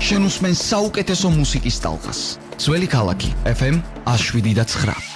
შენ უსმენ საუკეთესო მუსიკის ტალღას. ძველი ქალაქი FM 107.9.